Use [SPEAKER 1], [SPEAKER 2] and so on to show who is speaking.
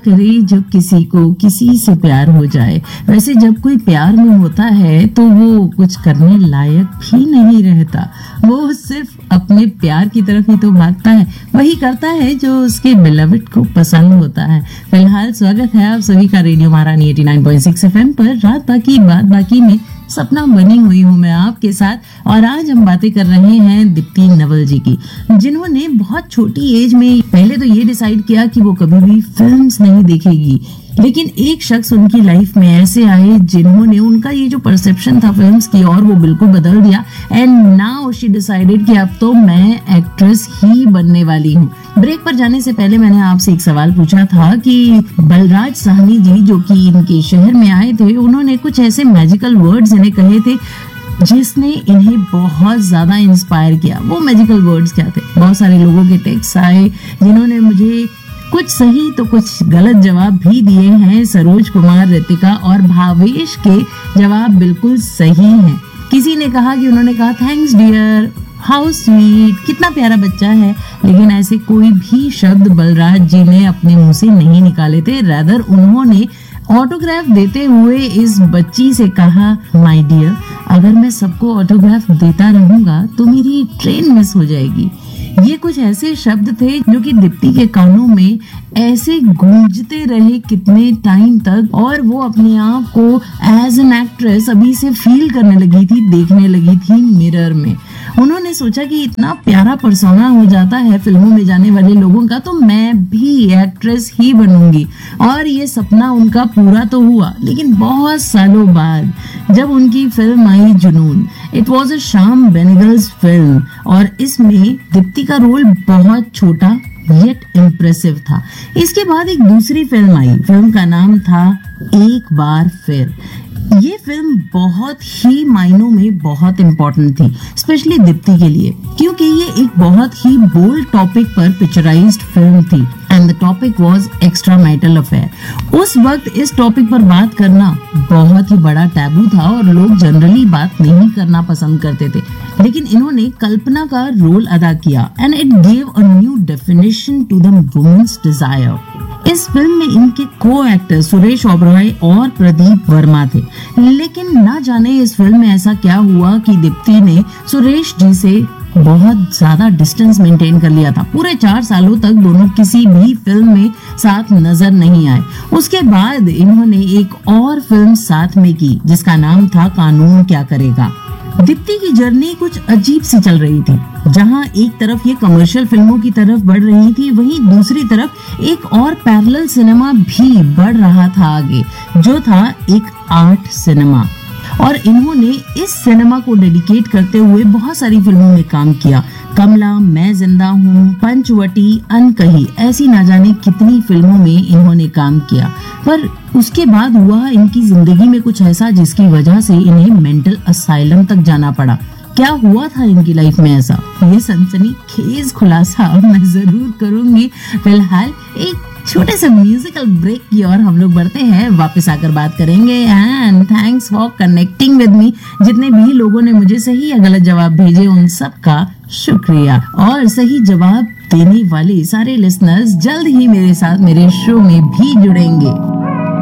[SPEAKER 1] करे जब किसी को किसी से प्यार हो जाए। वैसे जब कोई प्यार में होता है तो वो कुछ करने लायक भी नहीं रहता, वो सिर्फ अपने प्यार की तरफ ही तो भागता है, वही करता है जो उसके बिलवड को पसंद होता है। फिलहाल स्वागत है आप सभी का रेडियो महारानी 89.6 एफएम पर। रात बाकी बात बाकी में सपना बनी हुई हूँ मैं आपके साथ, और आज हम बातें कर रहे हैं दीप्ति नवल जी की, जिन्होंने बहुत छोटी एज में पहले तो ये डिसाइड किया कि वो कभी भी फिल्म्स नहीं देखेगी, लेकिन एक शख्स उनकी लाइफ में ऐसे आए जिन्होंने उनका ये जो परसेप्शन था फिल्म्स की और वो बिल्कुल बदल दिया। एंड नाउ शी डिसाइडेड कि अब तो मैं एक्ट्रेस ही बनने वाली हूँ। ब्रेक पर जाने से पहले मैंने आपसे एक सवाल पूछा था कि बलराज साहनी जी जो कि इनके शहर में आए थे, उन्होंने कुछ ऐसे मैजिकल वर्ड्स इन्हें कहे थे जिसने इन्हें बहुत ज्यादा इंस्पायर किया। वो मैजिकल वर्ड्स क्या थे? बहुत सारे लोगों के टेक्स्ट आए जिन्होंने मुझे कुछ सही तो कुछ गलत जवाब भी दिए हैं। सरोज कुमार, रितिका और भावेश के जवाब बिल्कुल सही हैं। किसी ने कहा कि उन्होंने कहा थैंक्स डियर, हाउ स्वीट, कितना प्यारा बच्चा है, लेकिन ऐसे कोई भी शब्द बलराज जी ने अपने मुंह से नहीं निकाले थे। रादर उन्होंने ऑटोग्राफ देते हुए इस बच्ची से कहा, माय डियर, अगर मैं सबको ऑटोग्राफ देता रहूंगा तो मेरी ट्रेन मिस हो जाएगी। ये कुछ ऐसे शब्द थे जो कि दीप्ति के कानों में ऐसे गूंजते रहे कितने टाइम तक, और वो अपने आप को एज एन एक्ट्रेस अभी से फील करने लगी थी, देखने लगी थी मिरर में। उन्होंने सोचा कि इतना प्यारा पर्सोना हो जाता है फिल्मों में जाने वाले लोगों का, तो मैं भी एक्ट्रेस ही बनूंगी। और ये सपना उनका पूरा तो हुआ, लेकिन बहुत सालों बाद जब उनकी फिल्म आई जुनून, it was a Shyam Benegal's film, और इसमें दीप्ति का रोल बहुत छोटा येट इम्प्रेसिव था। इसके बाद एक दूसरी फिल्म आई, फिल्म का नाम था एक बार फिर। ये फिल्म बहुत ही मायनों में बहुत इम्पोर्टेंट थी, स्पेशली दीप्ति के लिए, क्योंकि ये एक बहुत ही बोल्ड टॉपिक पर पिक्चराइज्ड फिल्म थी and the topic was extra marital affair. उस वक्त इस टॉपिक पर बात करना बहुत ही बड़ा टैबू था और लोग जनरली बात नहीं करना पसंद करते थे, लेकिन इन्होंने कल्पना का रोल अदा किया and it gave a new definition to the women's Dzire. इस फिल्म में इनके को एक्टर सुरेश ओबरॉय और प्रदीप वर्मा थे, लेकिन ना जाने इस फिल्म में ऐसा क्या हुआ कि दीप्ति ने सुरेश जी से बहुत ज्यादा डिस्टेंस मेंटेन कर लिया था। पूरे 4 सालों तक दोनों किसी भी फिल्म में साथ नजर नहीं आए। उसके बाद इन्होंने एक और फिल्म साथ में की जिसका नाम था कानून क्या करेगा। दीप्ति की जर्नी कुछ अजीब सी चल रही थी, जहां एक तरफ ये कमर्शियल फिल्मों की तरफ बढ़ रही थी, वहीं दूसरी तरफ एक और पैरेलल सिनेमा भी बढ़ रहा था आगे, जो था एक आर्ट सिनेमा। और इन्होंने इस सिनेमा को डेडिकेट करते हुए बहुत सारी फिल्मों में काम किया। कमला, मैं जिंदा हूँ, पंचवटी, अनकही, ऐसी ना जाने कितनी फिल्मों में इन्होंने काम किया। पर उसके बाद हुआ इनकी जिंदगी में कुछ ऐसा जिसकी वजह से इन्हें मेंटल असाइलम तक जाना पड़ा। क्या हुआ था इनकी लाइफ में ऐसा, ये सनसनीखेज खुलासा मैं जरूर करूंगी। फिलहाल एक छोटे से म्यूजिकल ब्रेक की और हम लोग बढ़ते हैं, वापस आकर बात करेंगे। And thanks for connecting with me. जितने भी लोगों ने मुझे सही या गलत जवाब भेजे उन सब का शुक्रिया, और सही जवाब देने वाले सारे लिसनर्स जल्द ही मेरे साथ मेरे शो में भी जुड़ेंगे।